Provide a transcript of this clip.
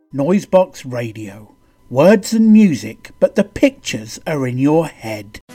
Noisebox Radio. Words and music, but the pictures are in your head.